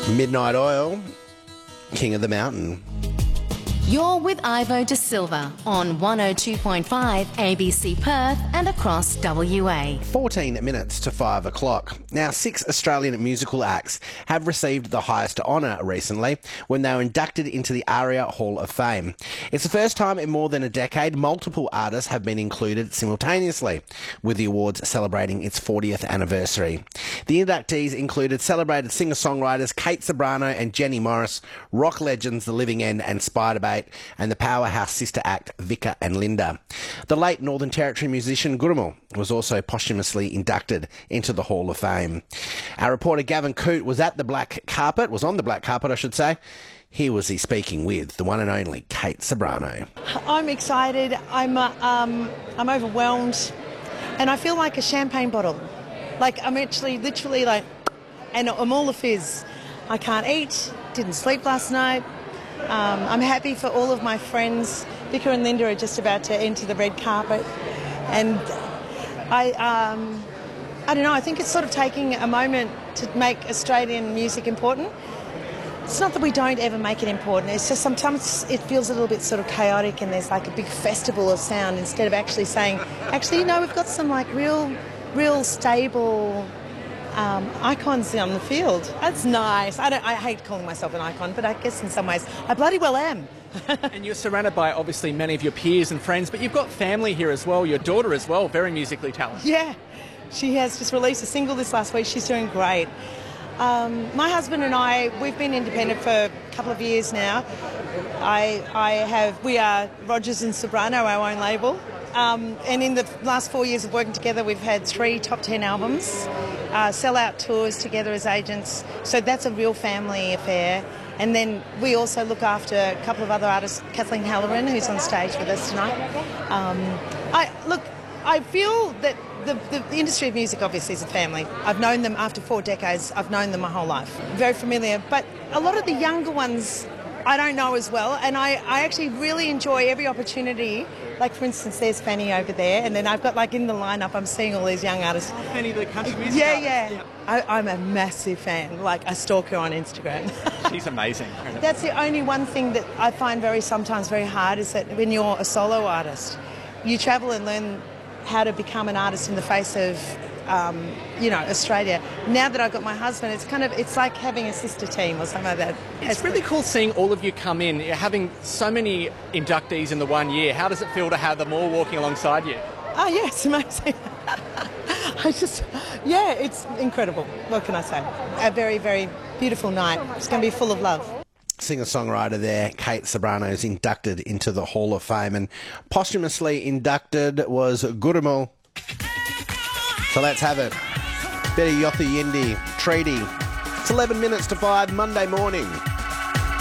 Midnight Oil, King of the Mountain. You're with Ivo De Silva on 102.5 ABC Perth and across WA. 14 minutes to 5 o'clock. Now, 6 Australian musical acts have received the highest honour recently when they were inducted into the ARIA Hall of Fame. It's the first time in more than a decade multiple artists have been included simultaneously, with the awards celebrating its 40th anniversary. The inductees included celebrated singer-songwriters Kate Ceberano and Jenny Morris, rock legends The Living End and Spiderbait, and the powerhouse sister act Vika and Linda. The late Northern Territory musician Gurrumul was also posthumously inducted into the Hall of Fame. Our reporter Gavin Coote was on the black carpet, I should say. Here was he speaking with the one and only Kate Ceberano. I'm excited. I'm overwhelmed, and I feel like a champagne bottle. Like I'm actually literally like, and I'm all a fizz. I can't eat. Didn't sleep last night. I'm happy for all of my friends. Vika and Linda are just about to enter the red carpet, and I don't know. I think it's sort of taking a moment to make Australian music important. It's not that we don't ever make it important. It's just sometimes it feels a little bit sort of chaotic, and there's like a big festival of sound instead of actually saying, actually, you know, we've got some like real stable icons on the field. That's nice. I hate calling myself an icon, but I guess in some ways I bloody well am. And you're surrounded by obviously many of your peers and friends, but you've got family here as well, your daughter as well, very musically talented. Yeah, she has just released a single this last week. She's doing great. My husband and I, we've been independent for a couple of years now. We are Rogers and Ceberano, our own label. And in the last 4 years of working together, we've had 3 top 10 albums, sell-out tours together as agents. So that's a real family affair. And then we also look after a couple of other artists, Kathleen Halloran, who's on stage with us tonight. I feel that the industry of music obviously is a family. I've known them after 4 decades. I've known them my whole life. Very familiar. But a lot of the younger ones I don't know as well, and I actually really enjoy every opportunity. Like, for instance, there's Fanny over there, and then I've got, like, in the lineup, I'm seeing all these young artists. Fanny, the country music artist. I'm a massive fan. Like, I stalk her on Instagram. She's amazing. That's the only one thing that I find sometimes very hard, is that when you're a solo artist, you travel and learn how to become an artist in the face of Australia. Now that I've got my husband, it's like having a sister team or something like that. It's really cool seeing all of you come in. You're having so many inductees in the 1 year. How does it feel to have them all walking alongside you? Oh, yeah, it's amazing. It's incredible. What can I say? A very, very beautiful night. It's going to be full of love. Singer-songwriter there, Kate Ceberano, is inducted into the Hall of Fame, and posthumously inducted was Gurrumul. So let's have it. Bit of Yothu Yindi Treaty. It's 11 minutes to 5 Monday morning.